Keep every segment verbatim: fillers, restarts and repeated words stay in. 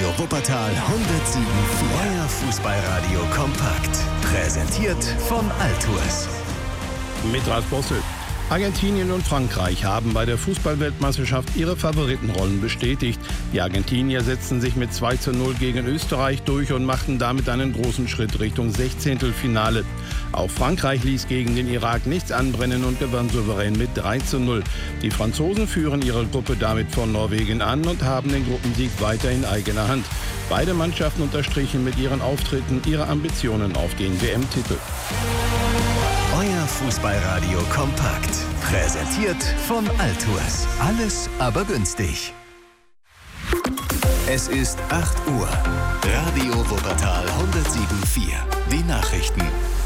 Radio Wuppertal hundertsieben Komma vier. Euer Fußballradio kompakt. Präsentiert von Altours. Mit Ralf Bossel. Argentinien und Frankreich haben bei der Fußballweltmeisterschaft ihre Favoritenrollen bestätigt. Die Argentinier setzten sich mit zwei zu null gegen Österreich durch und machten damit einen großen Schritt Richtung Sechzehntelfinale. Auch Frankreich ließ gegen den Irak nichts anbrennen und gewann souverän mit drei zu null. Die Franzosen führen ihre Gruppe damit vor Norwegen an und haben den Gruppensieg weiter in eigener Hand. Beide Mannschaften unterstrichen mit ihren Auftritten ihre Ambitionen auf den W M-Titel. Euer Fußballradio kompakt. Präsentiert von Altours. Alles aber günstig. Es ist acht Uhr. Radio Wuppertal hundertsieben Komma vier. Die Nachrichten.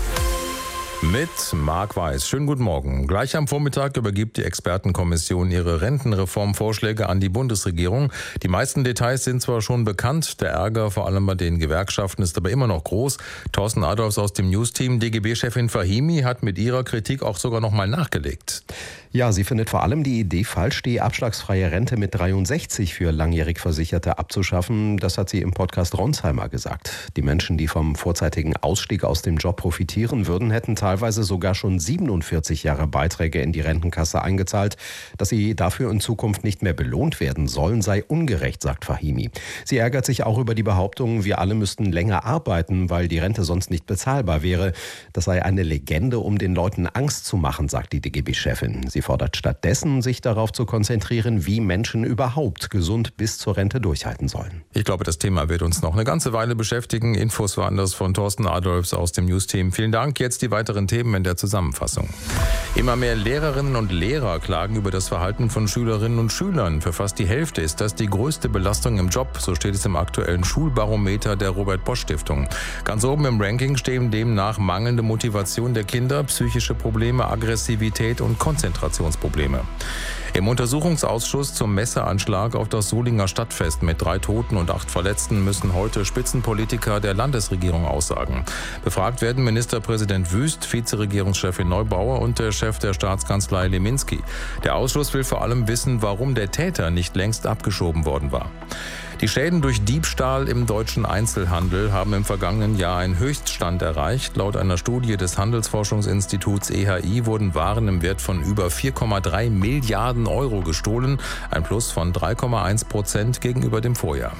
Mit Marc Weiß. Schönen guten Morgen. Gleich am Vormittag übergibt die Expertenkommission ihre Rentenreformvorschläge an die Bundesregierung. Die meisten Details sind zwar schon bekannt, der Ärger vor allem bei den Gewerkschaften ist aber immer noch groß. Thorsten Adolfs aus dem News-Team, D G B-Chefin Fahimi, hat mit ihrer Kritik auch sogar noch mal nachgelegt. Ja, sie findet vor allem die Idee falsch, die abschlagsfreie Rente mit dreiundsechzig für langjährig Versicherte abzuschaffen. Das hat sie im Podcast Ronsheimer gesagt. Die Menschen, die vom vorzeitigen Ausstieg aus dem Job profitieren würden, hätten teilweise sogar schon siebenundvierzig Jahre Beiträge in die Rentenkasse eingezahlt. Dass sie dafür in Zukunft nicht mehr belohnt werden sollen, sei ungerecht, sagt Fahimi. Sie ärgert sich auch über die Behauptung, wir alle müssten länger arbeiten, weil die Rente sonst nicht bezahlbar wäre. Das sei eine Legende, um den Leuten Angst zu machen, sagt die D G B-Chefin. Sie fordert stattdessen, sich darauf zu konzentrieren, wie Menschen überhaupt gesund bis zur Rente durchhalten sollen. Ich glaube, das Thema wird uns noch eine ganze Weile beschäftigen. Infos waren das von Thorsten Adolfs aus dem News-Team. Vielen Dank. Jetzt die weiteren Themen in der Zusammenfassung. Immer mehr Lehrerinnen und Lehrer klagen über das Verhalten von Schülerinnen und Schülern. Für fast die Hälfte ist das die größte Belastung im Job. So steht es im aktuellen Schulbarometer der Robert-Bosch-Stiftung. Ganz oben im Ranking stehen demnach mangelnde Motivation der Kinder, psychische Probleme, Aggressivität und Konzentration. Probleme. Im Untersuchungsausschuss zum Messeranschlag auf das Solinger Stadtfest mit drei Toten und acht Verletzten müssen heute Spitzenpolitiker der Landesregierung aussagen. Befragt werden Ministerpräsident Wüst, Vizeregierungschefin Neubauer und der Chef der Staatskanzlei Leminski. Der Ausschuss will vor allem wissen, warum der Täter nicht längst abgeschoben worden war. Die Schäden durch Diebstahl im deutschen Einzelhandel haben im vergangenen Jahr einen Höchststand erreicht. Laut einer Studie des Handelsforschungsinstituts E H I wurden Waren im Wert von über vier Komma drei Milliarden Euro gestohlen, ein Plus von drei Komma eins Prozent gegenüber dem Vorjahr.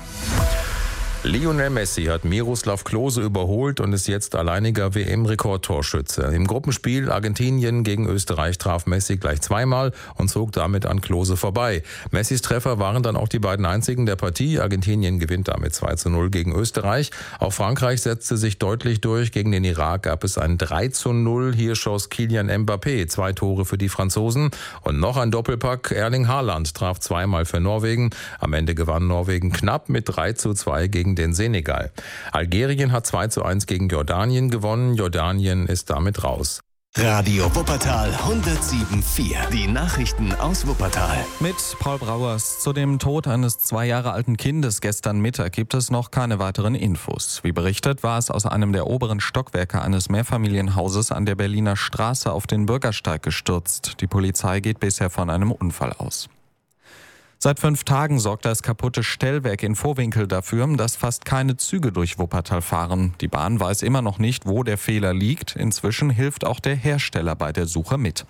Lionel Messi hat Miroslav Klose überholt und ist jetzt alleiniger W M-Rekordtorschütze. Im Gruppenspiel Argentinien gegen Österreich traf Messi gleich zweimal und zog damit an Klose vorbei. Messis Treffer waren dann auch die beiden einzigen der Partie. Argentinien gewinnt damit zwei zu null gegen Österreich. Auch Frankreich setzte sich deutlich durch. Gegen den Irak gab es ein drei zu null. Hier schoss Kylian Mbappé zwei Tore für die Franzosen. Und noch ein Doppelpack. Erling Haaland traf zweimal für Norwegen. Am Ende gewann Norwegen knapp mit drei zu zwei gegen den Senegal. Algerien hat zwei zu eins gegen Jordanien gewonnen. Jordanien ist damit raus. Radio Wuppertal hundertsieben Komma vier. Die Nachrichten aus Wuppertal. Mit Paul Brauers. Zu dem Tod eines zwei Jahre alten Kindes gestern Mittag gibt es noch keine weiteren Infos. Wie berichtet, war es aus einem der oberen Stockwerke eines Mehrfamilienhauses an der Berliner Straße auf den Bürgersteig gestürzt. Die Polizei geht bisher von einem Unfall aus. Seit fünf Tagen sorgt das kaputte Stellwerk in Vohwinkel dafür, dass fast keine Züge durch Wuppertal fahren. Die Bahn weiß immer noch nicht, wo der Fehler liegt. Inzwischen hilft auch der Hersteller bei der Suche mit.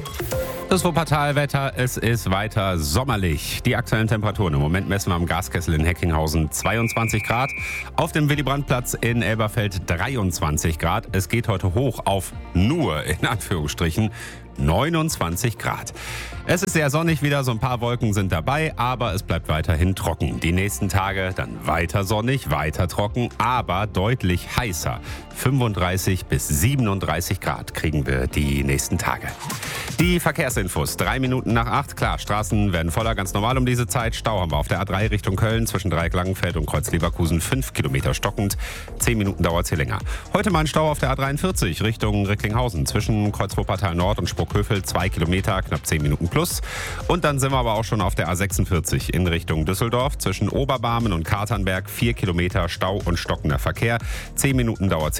Das Wuppertal-Wetter, es ist weiter sommerlich. Die aktuellen Temperaturen im Moment messen wir am Gaskessel in Heckinghausen zweiundzwanzig Grad. Auf dem Willy-Brandt-Platz in Elberfeld dreiundzwanzig Grad. Es geht heute hoch auf nur, in Anführungsstrichen, neunundzwanzig Grad. Es ist sehr sonnig wieder, so ein paar Wolken sind dabei, aber es bleibt weiterhin trocken. Die nächsten Tage dann weiter sonnig, weiter trocken, aber deutlich heißer. fünfunddreißig bis siebenunddreißig Grad kriegen wir die nächsten Tage. Die Verkehrsinfos, drei Minuten nach acht. Klar, Straßen werden voller, ganz normal um diese Zeit. Stau haben wir auf der A drei Richtung Köln zwischen Dreieck-Langenfeld und Kreuz-Leverkusen, fünf Kilometer stockend. Zehn Minuten dauert es hier länger. Heute mal ein Stau auf der A dreiundvierzig Richtung Recklinghausen zwischen Kreuz-Wuppertal Nord und Sprockhövel, zwei Kilometer, knapp zehn Minuten plus. Und dann sind wir aber auch schon auf der A sechsundvierzig in Richtung Düsseldorf zwischen Oberbarmen und Katernberg, vier Kilometer Stau und stockender Verkehr. Zehn Minuten dauert es hier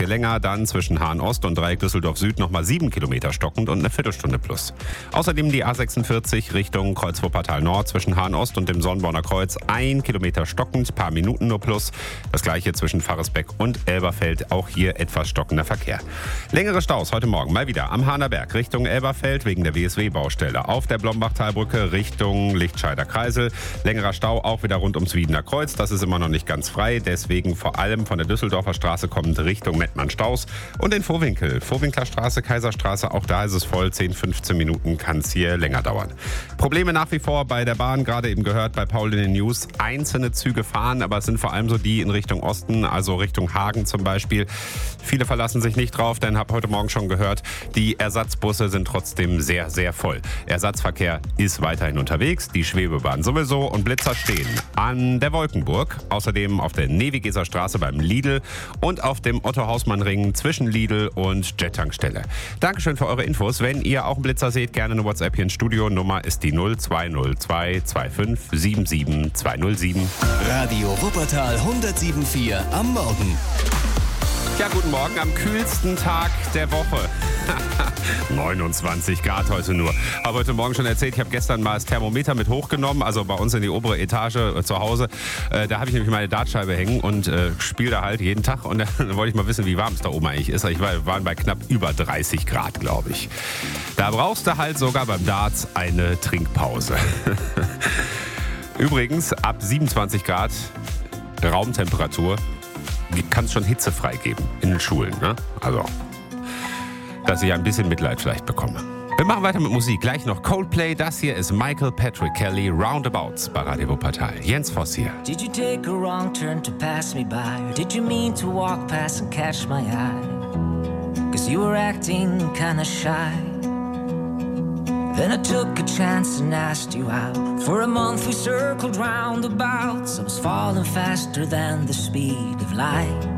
hier länger, dann zwischen Hahn Ost und Dreieck Düsseldorf Süd nochmal sieben Kilometer stockend und eine Viertelstunde plus. Außerdem die A sechsundvierzig Richtung Kreuz-Wuppertal Nord zwischen Hahn Ost und dem Sonnborner Kreuz, ein Kilometer stockend, paar Minuten nur plus. Das gleiche zwischen Pfarresbeck und Elberfeld, auch hier etwas stockender Verkehr. Längere Staus heute Morgen mal wieder am Hahner Berg Richtung Elberfeld wegen der W S W-Baustelle. Auf der Blombachtalbrücke Richtung Lichtscheider Kreisel. Längerer Stau auch wieder rund ums Wiedener Kreuz. Das ist immer noch nicht ganz frei. Deswegen vor allem von der Düsseldorfer Straße kommend Richtung Mettmann-Staus. Und in Vohwinkel. Vohwinkler Straße, Kaiserstraße, auch da ist es voll. zehn, fünfzehn Minuten kann es hier länger dauern. Probleme nach wie vor bei der Bahn. Gerade eben gehört bei Paul in den News. Einzelne Züge fahren, aber es sind vor allem so die in Richtung Osten, also Richtung Hagen zum Beispiel. Viele verlassen sich nicht drauf, denn habe heute Morgen schon gehört, die Ersatzbusse sind trotzdem sehr, sehr voll. Ersatzverkehr ist weiterhin unterwegs, die Schwebebahn sowieso und Blitzer stehen an der Wolkenburg, außerdem auf der Nevigeser Straße beim Lidl und auf dem Otto-Hausmann-Ring zwischen Lidl und Jet-Tankstelle. Dankeschön für eure Infos. Wenn ihr auch einen Blitzer seht, gerne eine WhatsApp hier ins Studio. Nummer ist die null zwei null zwei zwei fünf sieben sieben zwei null sieben. Radio Wuppertal hundertsieben Komma vier am Morgen. Ja, guten Morgen am kühlsten Tag der Woche. neunundzwanzig Grad heute nur. Habe heute Morgen schon erzählt, ich habe gestern mal das Thermometer mit hochgenommen, also bei uns in die obere Etage äh, zu Hause. Äh, da habe ich nämlich meine Dartscheibe hängen und äh, spiele da halt jeden Tag. Und dann wollte ich mal wissen, wie warm es da oben eigentlich ist. Ich war, wir waren bei knapp über dreißig Grad, glaube ich. Da brauchst du halt sogar beim Darts eine Trinkpause. Übrigens, ab siebenundzwanzig Grad Raumtemperatur kann es schon hitzefrei geben in den Schulen. Ne? Also, dass ich ein bisschen Mitleid vielleicht bekomme. Wir machen weiter mit Musik. Gleich noch Coldplay. Das hier ist Michael Patrick Kelly, Roundabouts bei Radio Wuppertal. Jens Voss hier. Did you take a wrong turn to pass me by? Or did you mean to walk past and catch my eye? Cause you were acting kinda shy. Then I took a chance and asked you out. For a month we circled roundabouts. I was falling faster than the speed of light.